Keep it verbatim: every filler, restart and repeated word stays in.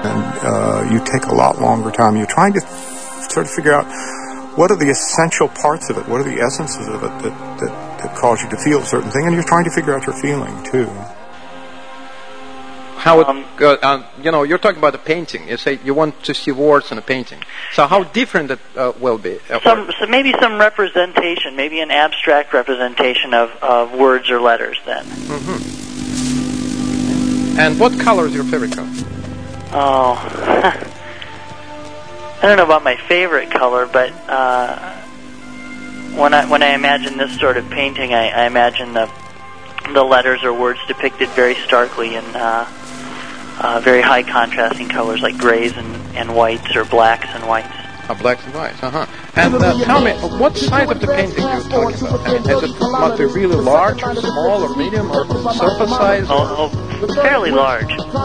and uh, you take a lot longer time. You're trying to sort of figure out what are the essential parts of it, what are the essences of it that, that, that cause you to feel a certain thing, and you're trying to figure out your feeling, too. How it, uh, uh, you know, you're talking about a painting. You say you want to see words in a painting. So how different it uh, will be? Uh, some, so maybe some representation, maybe an abstract representation of, of words or letters then. Mm-hmm. And what color is your favorite color? Oh, I don't know about my favorite color, but uh, when I when I imagine this sort of painting, I, I imagine the the letters or words depicted very starkly in uh, uh, very high contrasting colors like grays and, and whites or blacks and whites. Uh, blacks and whites, uh-huh. And uh, tell me, what size of the painting are you talking about? I mean, is it must be really large or small or medium or surface size? Oh, oh fairly large.